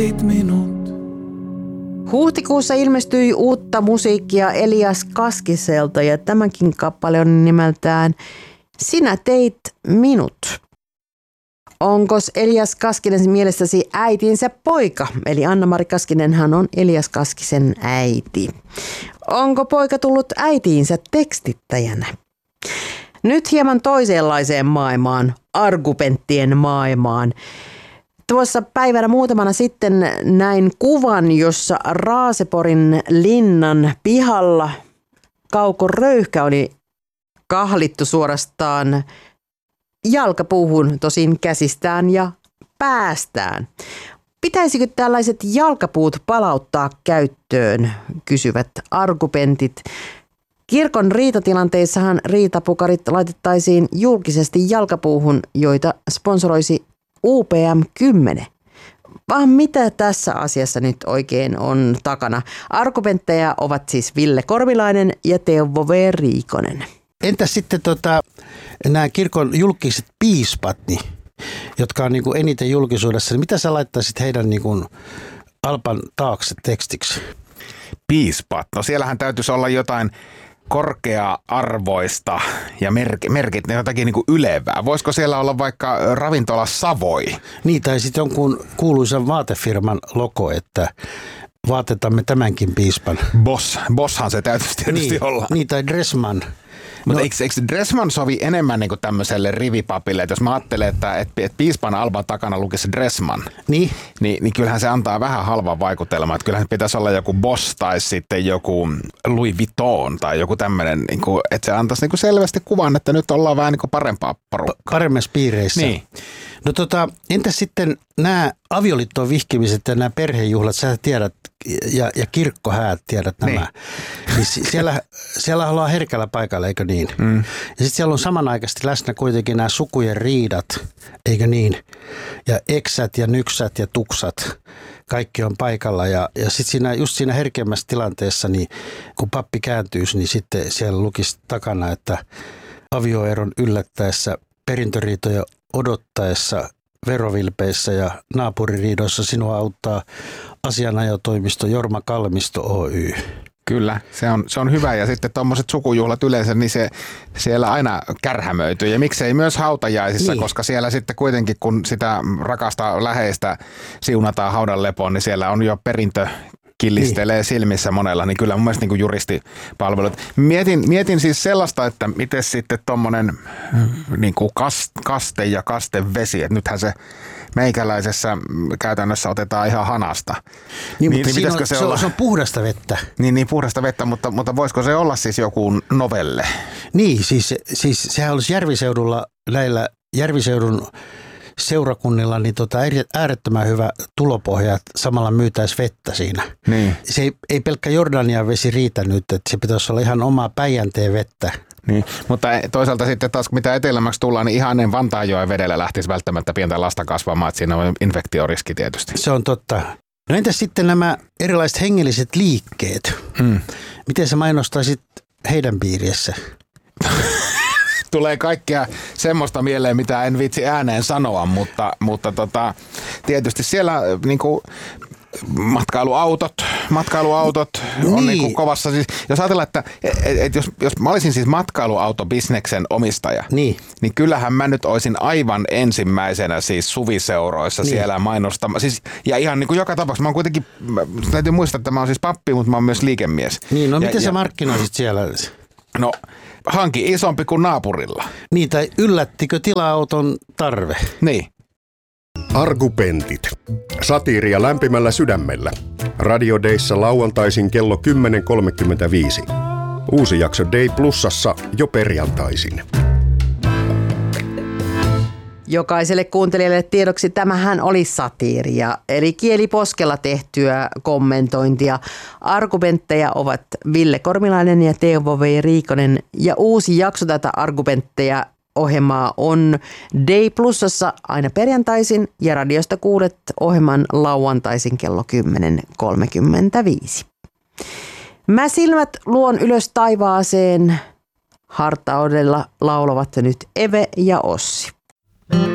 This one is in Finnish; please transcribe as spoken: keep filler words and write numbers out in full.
minut. Huhtikuussa ilmestyi uutta musiikkia Elias Kaskiselta ja tämänkin kappale on nimeltään Sinä teit minut. Onkos Elias Kaskinen mielestäsi äitinsä poika? Eli Anna-Mari Kaskinenhan on Elias Kaskisen äiti. Onko poika tullut äitiinsä tekstittäjänä? Nyt hieman toisenlaiseen maailmaan, argumenttien maailmaan. Tuossa päivänä muutamana sitten näin kuvan, jossa Raaseporin linnan pihalla Kauko Röyhkä oli kahlittu suorastaan jalkapuuhun, tosin käsistään ja päästään. Pitäisikö tällaiset jalkapuut palauttaa käyttöön, kysyvät argumentit. Kirkon riitatilanteissahan riitapukarit laitettaisiin julkisesti jalkapuuhun, joita sponsoroisi U P M kymmenen. Vaan mitä tässä asiassa nyt oikein on takana? Argumentteja ovat siis Ville Korvilainen ja Teuvo V. Riikonen. Entäs sitten tota, nämä kirkon julkiset piispat, niin, jotka on niin kuin eniten julkisuudessa, niin mitä sä laittaisit heidän niin kuin Alpan taakse tekstiksi? Piispat, no siellähän täytyisi olla jotain korkea-arvoista ja merk- merkit, ne jotakin niin kuin ylevää. Voisiko siellä olla vaikka ravintola Savoi? Niin, tai sitten jonkun kuuluisan vaatefirman logo, että vaatetamme tämänkin piispan. Boss, bosshan se täytyisi tietysti niin, olla. Niin, tai Dressman. Mutta No. eikö, eikö Dressman sovi enemmän niin kuin tämmöiselle rivipapille, että jos mä ajattelen, että, että, että piispan Alban takana lukisi Dressman, Niin. niin, niin kyllähän se antaa vähän halvan vaikutelman, että kyllähän pitäisi olla joku Boss tai sitten joku Louis Vuitton tai joku tämmöinen, niin kuin, että se antaisi niin kuin selvästi kuvan, että nyt ollaan vähän niin kuin parempaa porukkaa. Paremmassa piireissä. Niin. No tota, entäs sitten nämä avioliittoon vihkimiset ja nämä perhejuhlat, sä tiedät, ja, ja kirkkohäät tiedät nämä. Niin. Niin siellä, siellä ollaan herkällä paikalla, eikö niin? Mm. Ja sitten siellä on samanaikaisesti läsnä kuitenkin nämä sukujen riidat, eikö niin? Ja eksät ja nyksät ja tuksat, kaikki on paikalla. Ja, ja sitten siinä, just siinä herkemmässä tilanteessa, niin kun pappi kääntyisi, niin sitten siellä lukisi takana, että avioeron yllättäessä, perintöriitoja odottaessa, verovilpeissä ja naapuririidoissa sinua auttaa asianajotoimisto Jorma Kalmisto Oy. Kyllä, se on, se on hyvä ja sitten tuommoiset sukujuhlat yleensä, niin se siellä aina kärhämöityy ja miksei myös hautajaisissa, niin. Koska siellä sitten kuitenkin kun sitä rakasta läheistä siunataan haudan lepoon, niin siellä on jo perintö killistelee niin. Silmissä monella, niin kyllä mun mielestä niin juristipalvelut. Mietin, mietin siis sellaista, että miten sitten tuommoinen niin kaste ja kastevesi, että nythän se meikäläisessä käytännössä otetaan ihan hanasta. Niin, niin, mutta niin on, se, se, olla? on, se on puhdasta vettä. Niin, niin puhdasta vettä, mutta, mutta voisiko se olla siis joku novelle? Niin, siis, siis sehän olisi Järviseudulla näillä Järviseudun seurakunnilla niin tota äärettömän hyvä tulopohja, että samalla myytäisi vettä siinä. Niin. Se ei, ei pelkkä Jordanian vesi riitä nyt, että se pitäisi olla ihan omaa Päijänteen vettä. Niin, mutta toisaalta sitten taas mitä etelämmäksi tullaan, niin ihan ennen Vantaanjoen vedellä lähtisi välttämättä pientä lasta kasvamaan, että siinä on infektioriski tietysti. Se on totta. No entäs sitten nämä erilaiset hengelliset liikkeet? Hmm. Miten sä mainostaisit heidän piirissä? Tulee kaikkea semmoista mieleen, mitä en vitsi ääneen sanoa, mutta, mutta tota, tietysti siellä niin kuin matkailuautot, matkailuautot on niin. Niin kuin kovassa. Siis, jos ajatellaan, että et, et jos, jos mä olisin siis matkailuautobisneksen omistaja, niin. niin kyllähän mä nyt olisin aivan ensimmäisenä siis suviseuroissa niin. Siellä mainostamaan. Siis, ja ihan niin kuin joka tapauksessa, mä oon kuitenkin, täytyy muistaa, että mä oon siis pappi, mutta mä oon myös liikemies. Niin, no ja, miten ja, sä markkinoisit siellä? No, hanki isompi kuin naapurilla. Niin, tai yllättikö tila-auton tarve? Niin. Argumentit. Satiiria lämpimällä sydämellä. Radio Dayssa lauantaisin kello kymmenen kolmekymmentäviisi. Uusi jakso Day Plusassa jo perjantaisin. Jokaiselle kuuntelijalle tiedoksi tämähän oli satiiria, eli kieliposkella tehtyä kommentointia. Argumentteja ovat Ville Kormilainen ja Teuvo V. Riikonen, ja uusi jakso tätä argumentteja ohjelmaa on Day Plusassa aina perjantaisin, ja radiosta kuulet ohjelman lauantaisin kello kymmenen kolmekymmentäviisi. Mä silmät luon ylös taivaaseen, hartaudella laulavat nyt Eve ja Ossi.